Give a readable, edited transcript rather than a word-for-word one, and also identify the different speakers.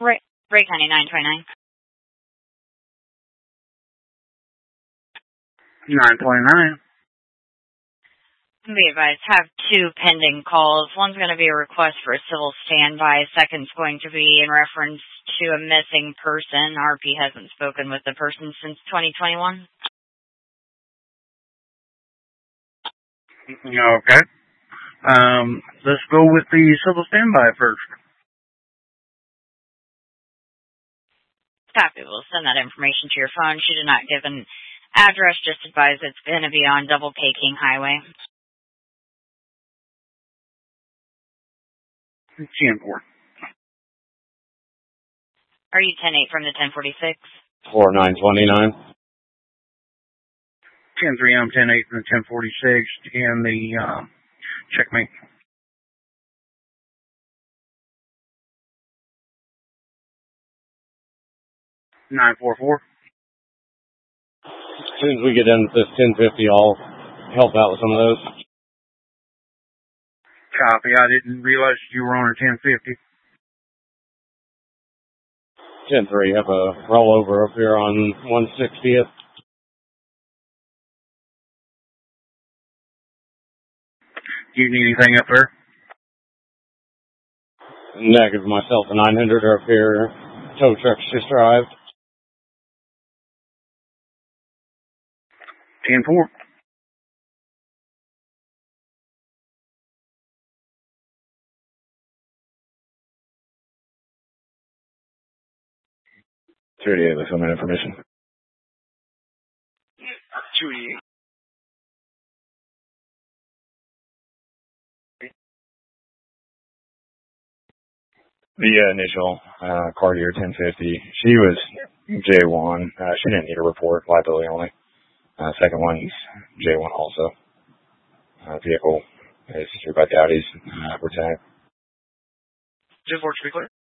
Speaker 1: Ray County 929.
Speaker 2: 929.
Speaker 1: Be advised, have two pending calls. One's going to be a request for a civil standby. Second's going to be in reference to a missing person. RP hasn't spoken with the person since 2021.
Speaker 2: Okay. Let's go with the civil standby first.
Speaker 1: Copy. We'll send that information to your phone. She did not give an address, just advise it's going to be on Double Peking Highway.
Speaker 2: 10-4.
Speaker 1: Are you 10-8 from the 1046?
Speaker 3: 4929.
Speaker 2: 10-3, I'm 10-8 from the 1046, and the checkmate. Nine 4-4.
Speaker 3: As soon as we get into this 1050, I'll help out with some of those.
Speaker 2: Copy. I didn't realize you were on a 1050.
Speaker 3: 10-3, have a rollover up here on 160th.
Speaker 2: Do you need anything up there?
Speaker 3: Negative. Myself and 900 are up here. Tow trucks just arrived.
Speaker 2: 10-4.
Speaker 3: Let's send that information.
Speaker 2: 288.
Speaker 3: The initial Cartier 1050, she was J1. She didn't need a report, liability only. Second one's J1 also. Vehicle is secured by Dowdy's. We're tagged.
Speaker 2: 10-4, to be clear.